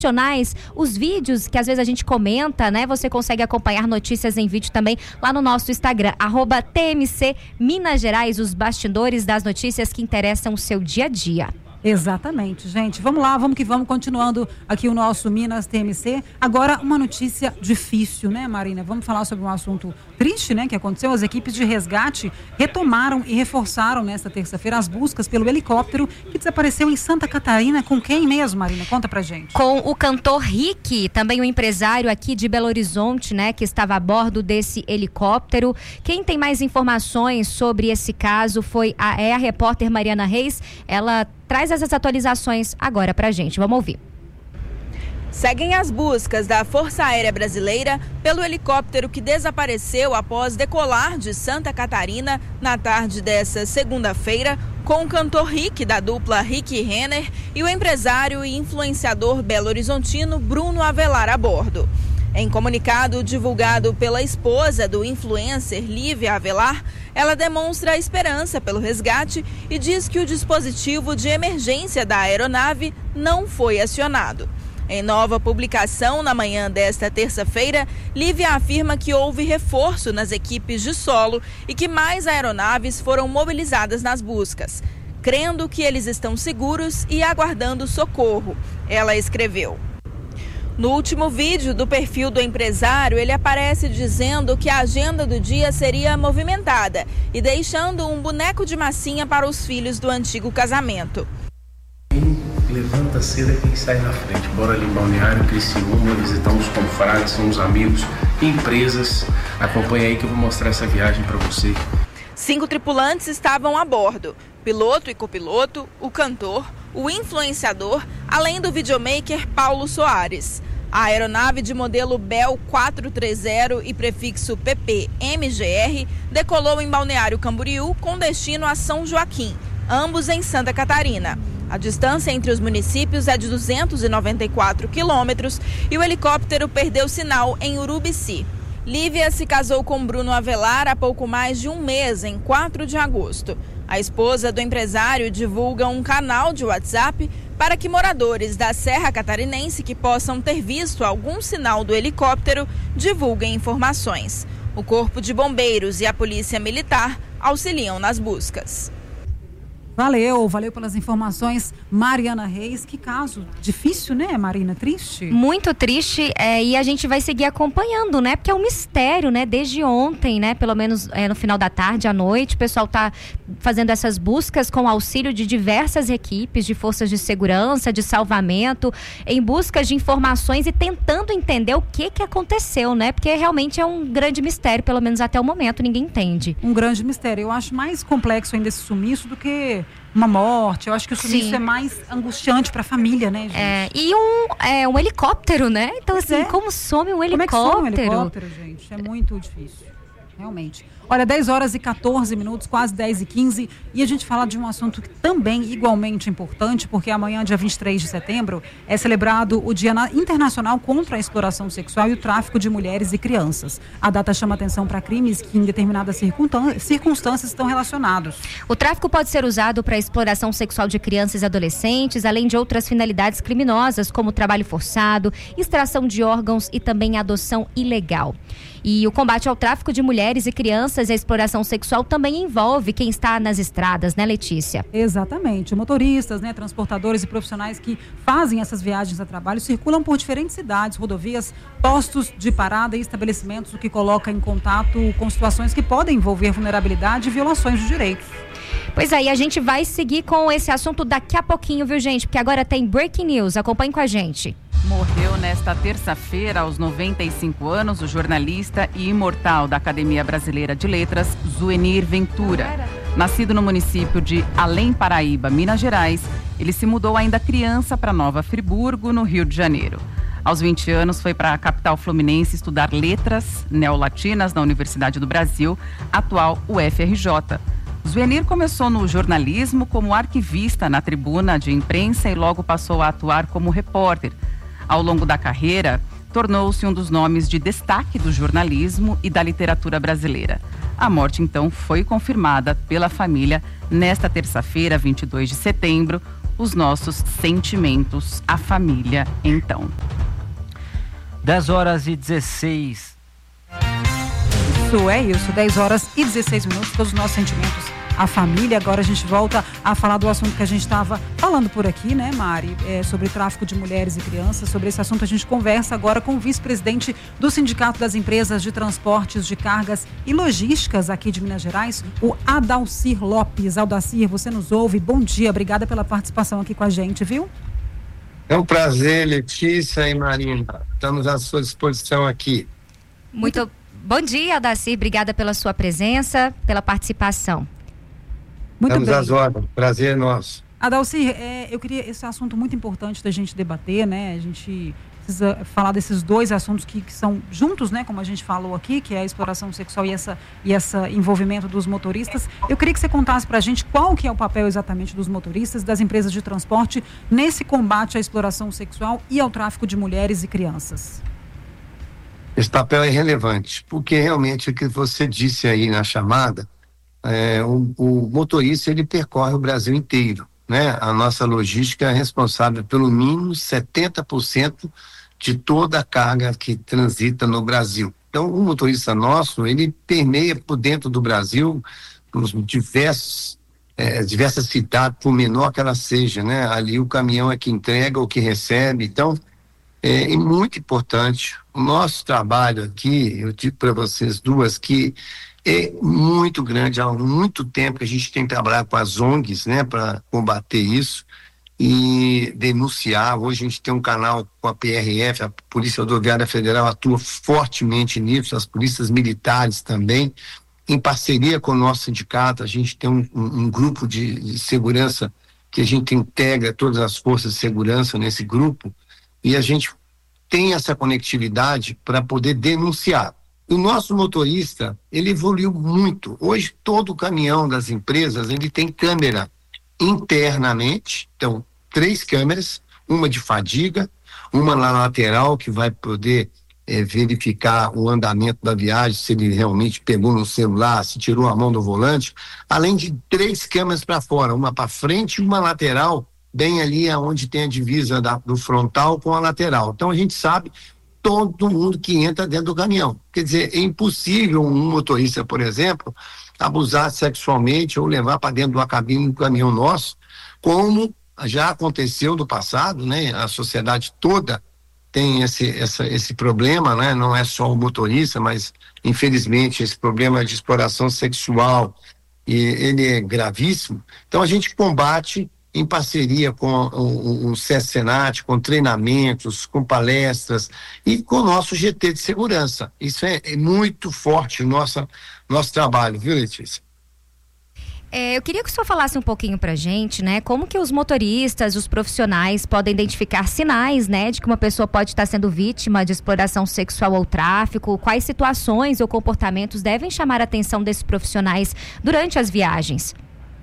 os vídeos que às vezes a gente comenta, né? Você consegue acompanhar notícias em vídeo também lá no nosso Instagram, @TMC Minas Gerais, os bastidores das notícias que interessam o seu dia a dia. Exatamente, gente. Vamos lá, vamos que vamos, continuando aqui o nosso Minas TMC. Agora, uma notícia difícil, né, Marina? Vamos falar sobre um assunto triste, né, que aconteceu. As equipes de resgate retomaram e reforçaram nesta terça-feira as buscas pelo helicóptero que desapareceu em Santa Catarina. Com quem mesmo, Marina? Conta pra gente. Com o cantor Rick, também um empresário aqui de Belo Horizonte, né, que estava a bordo desse helicóptero. Quem tem mais informações sobre esse caso é a repórter Mariana Reis. Ela traz essas atualizações agora pra gente. Vamos ouvir. Seguem as buscas da Força Aérea Brasileira pelo helicóptero que desapareceu após decolar de Santa Catarina na tarde dessa segunda-feira, com o cantor Rick, da dupla Rick e Renner, e o empresário e influenciador belo-horizontino Bruno Avelar a bordo. Em comunicado divulgado pela esposa do influencer Lívia Avelar, ela demonstra esperança pelo resgate e diz que o dispositivo de emergência da aeronave não foi acionado. Em nova publicação na manhã desta terça-feira, Lívia afirma que houve reforço nas equipes de solo e que mais aeronaves foram mobilizadas nas buscas, crendo que eles estão seguros e aguardando socorro. Ela escreveu: no último vídeo do perfil do empresário, ele aparece dizendo que a agenda do dia seria movimentada e deixando um boneco de massinha para os filhos do antigo casamento. Quem levanta cedo é quem sai na frente. Bora ali em Balneário, Criciúma, visitamos confrades, uns amigos, empresas. Acompanha aí que eu vou mostrar essa viagem para você. 5 tripulantes estavam a bordo: piloto e copiloto, o cantor, o influenciador, além do videomaker Paulo Soares. A aeronave de modelo Bell 430 e prefixo PP-MGR decolou em Balneário Camboriú com destino a São Joaquim, ambos em Santa Catarina. A distância entre os municípios é de 294 quilômetros e o helicóptero perdeu sinal em Urubici. Lívia se casou com Bruno Avelar há pouco mais de um mês, em 4 de agosto. A esposa do empresário divulga um canal de WhatsApp para que moradores da Serra Catarinense que possam ter visto algum sinal do helicóptero divulguem informações. O Corpo de Bombeiros e a Polícia Militar auxiliam nas buscas. Valeu pelas informações, Mariana Reis. Que caso difícil, né, Marina? Triste? Muito triste, e a gente vai seguir acompanhando, né? Porque é um mistério, né? Desde ontem, né? Pelo menos no final da tarde, à noite, o pessoal tá fazendo essas buscas com auxílio de diversas equipes de forças de segurança, de salvamento, em busca de informações e tentando entender o que aconteceu, né? Porque realmente é um grande mistério, pelo menos até o momento, ninguém entende. Um grande mistério. Eu acho mais complexo ainda esse sumiço do que uma morte. Eu acho que o sumiço é mais angustiante para a família, né, gente? E um helicóptero, né? Então, assim, como some um helicóptero? Como é que some um helicóptero, gente? É muito difícil, realmente. Olha, 10h14, quase 10h15, e a gente fala de um assunto também igualmente importante, porque amanhã, dia 23 de setembro, é celebrado o Dia Internacional contra a Exploração Sexual e o Tráfico de Mulheres e Crianças. A data chama atenção para crimes que em determinadas circunstâncias estão relacionados. O tráfico pode ser usado para a exploração sexual de crianças e adolescentes, além de outras finalidades criminosas, como trabalho forçado, extração de órgãos e também adoção ilegal. E o combate ao tráfico de mulheres e crianças e a exploração sexual também envolve quem está nas estradas, né, Letícia? Exatamente. Motoristas, né, transportadores e profissionais que fazem essas viagens a trabalho circulam por diferentes cidades, rodovias, postos de parada e estabelecimentos, o que coloca em contato com situações que podem envolver vulnerabilidade e violações de direitos. Pois aí, a gente vai seguir com esse assunto daqui a pouquinho, viu, gente? Porque agora tem Breaking News. Acompanhe com a gente. Morreu nesta terça-feira, aos 95 anos, o jornalista e imortal da Academia Brasileira de Letras, Zuenir Ventura. Nascido no município de Além Paraíba, Minas Gerais, ele se mudou ainda criança para Nova Friburgo, no Rio de Janeiro. Aos 20 anos, foi para a capital fluminense estudar letras neolatinas na Universidade do Brasil, atual UFRJ. Zuenir começou no jornalismo como arquivista na tribuna de imprensa e logo passou a atuar como repórter. Ao longo da carreira, tornou-se um dos nomes de destaque do jornalismo e da literatura brasileira. A morte, então, foi confirmada pela família nesta terça-feira, 22 de setembro. os nossos sentimentos à família, então. 10h16. Isso é isso, 10h16, todos os nossos sentimentos à família. Agora a gente volta a falar do assunto que a gente estava falando por aqui, né, Mari? Sobre tráfico de mulheres e crianças. Sobre esse assunto a gente conversa agora com o vice-presidente do Sindicato das Empresas de Transportes de Cargas e Logísticas aqui de Minas Gerais, o Adalcir Lopes. Adalcir, você nos ouve? Bom dia, obrigada pela participação aqui com a gente, viu? É um prazer, Letícia e Marina. Estamos à sua disposição aqui. Muito bom dia, Adalcir. Obrigada pela sua presença, pela participação. Muito Estamos bem. às ordens. Prazer nosso. Adalcir, eu queria esse assunto muito importante da gente debater, né? A gente precisa falar desses dois assuntos que são juntos, né? Como a gente falou aqui, que é a exploração sexual e esse envolvimento dos motoristas. Eu queria que você contasse pra gente qual que é o papel exatamente dos motoristas, das empresas de transporte, nesse combate à exploração sexual e ao tráfico de mulheres e crianças. Esse papel é relevante, porque realmente o que você disse aí na chamada, o motorista ele percorre o Brasil inteiro, né? A nossa logística é responsável pelo mínimo 70% de toda a carga que transita no Brasil. Então, o motorista nosso, ele permeia por dentro do Brasil, nos diversas cidades, por menor que ela seja, né? Ali o caminhão é que entrega ou que recebe. Então, é muito importante. O nosso trabalho aqui, eu digo para vocês duas que é muito grande. Há muito tempo que a gente tem trabalhado com as ONGs, né, para combater isso e denunciar. Hoje a gente tem um canal com a PRF, a Polícia Rodoviária Federal atua fortemente nisso, as polícias militares também, em parceria com o nosso sindicato. A gente tem um grupo de segurança que a gente integra todas as forças de segurança nesse grupo e a gente tem essa conectividade para poder denunciar. O nosso motorista, ele evoluiu muito. Hoje, todo o caminhão das empresas, ele tem câmera internamente. Então, 3 câmeras, uma de fadiga, uma na lateral, que vai poder verificar o andamento da viagem, se ele realmente pegou no celular, se tirou a mão do volante, além de 3 câmeras para fora, uma para frente e uma lateral, bem ali onde tem a divisa do frontal com a lateral. Então, a gente sabe todo mundo que entra dentro do caminhão. Quer dizer, é impossível um motorista, por exemplo, abusar sexualmente ou levar para dentro de uma cabine do caminhão nosso, como já aconteceu no passado, né? A sociedade toda tem esse problema, né? Não é só o motorista, mas infelizmente esse problema de exploração sexual, ele é gravíssimo. Então a gente combate em parceria com o SESC-Senat, com treinamentos, com palestras e com o nosso GT de segurança. Isso é muito forte o nosso trabalho, viu, Letícia? Eu queria que o senhor falasse um pouquinho pra gente, né, como que os motoristas, os profissionais podem identificar sinais, né, de que uma pessoa pode estar sendo vítima de exploração sexual ou tráfico, quais situações ou comportamentos devem chamar a atenção desses profissionais durante as viagens?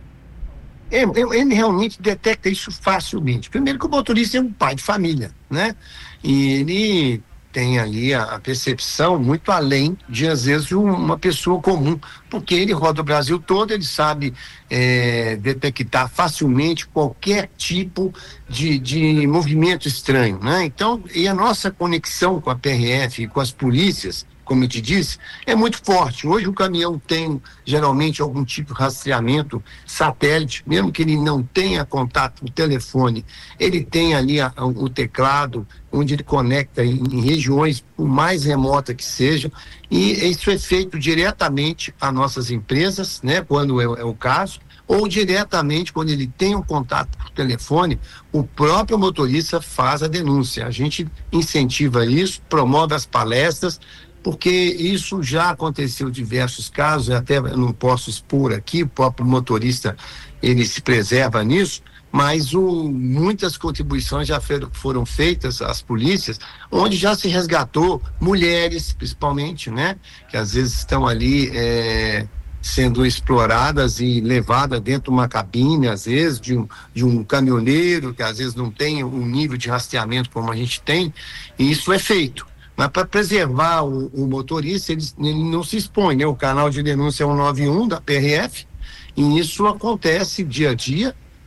Ele realmente detecta isso facilmente. Primeiro que o motorista é um pai de família, né? E ele tem ali a percepção muito além de, às vezes, uma pessoa comum, porque ele roda o Brasil todo, ele sabe detectar facilmente qualquer tipo de movimento estranho, né? Então, e a nossa conexão com a PRF e com as polícias, como eu te disse, é muito forte. Hoje o caminhão tem geralmente algum tipo de rastreamento satélite, mesmo que ele não tenha contato no telefone, ele tem ali o teclado, onde ele conecta em regiões, por mais remota que seja, e isso é feito diretamente a nossas empresas, né, quando é o caso, ou diretamente quando ele tem um contato por telefone, o próprio motorista faz a denúncia. A gente incentiva isso, promove as palestras, porque isso já aconteceu em diversos casos, até eu não posso expor aqui, o próprio motorista, ele se preserva nisso, mas muitas contribuições já foram feitas às polícias, onde já se resgatou mulheres, principalmente, né, que às vezes estão ali sendo exploradas e levadas dentro de uma cabine, às vezes, de um caminhoneiro, que às vezes não tem um nível de rastreamento como a gente tem, e isso é feito. Mas para preservar o motorista, ele não se expõe, né? O canal de denúncia é o 191 da PRF, e isso acontece dia a dia,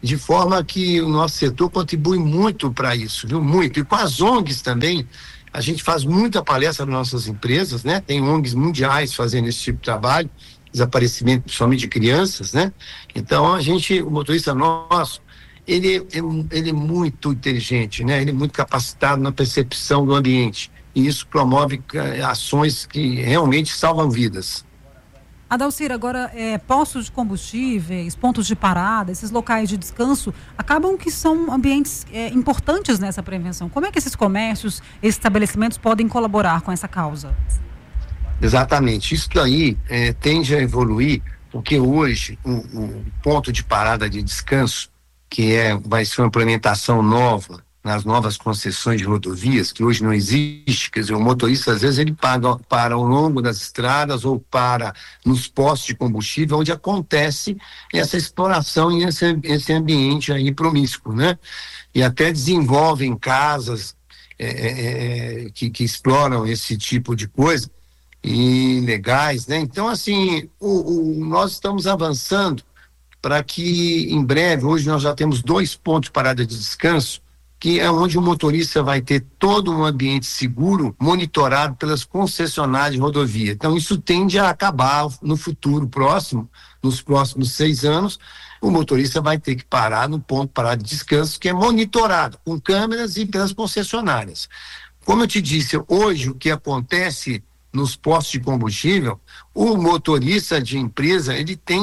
de forma que o nosso setor contribui muito para isso, viu? Muito. E com as ONGs também, a gente faz muita palestra nas nossas empresas, né? Tem ONGs mundiais fazendo esse tipo de trabalho, desaparecimento principalmente de crianças, né? Então o motorista nosso, ele é muito inteligente, né? Ele é muito capacitado na percepção do ambiente, e isso promove ações que realmente salvam vidas. Adalcir, agora, postos de combustíveis, pontos de parada, esses locais de descanso, acabam que são ambientes importantes nessa prevenção. Como é que esses comércios, esses estabelecimentos podem colaborar com essa causa? Exatamente. Isso daí tende a evoluir, porque hoje o ponto de parada de descanso, que vai ser uma implementação nova nas novas concessões de rodovias, que hoje não existe, quer dizer, o motorista às vezes ele para ao longo das estradas ou para nos postos de combustível, onde acontece essa exploração e esse ambiente aí promíscuo, né? E até desenvolvem casas que exploram esse tipo de coisa, e legais, né? Então, assim, nós estamos avançando para que em breve, hoje nós já temos 2 pontos de parada de descanso, que é onde o motorista vai ter todo um ambiente seguro, monitorado pelas concessionárias de rodovia. Então, isso tende a acabar no futuro próximo, nos próximos 6 anos, o motorista vai ter que parar no ponto de parada de descanso, que é monitorado com câmeras e pelas concessionárias. Como eu te disse, hoje o que acontece nos postos de combustível, o motorista de empresa, ele tem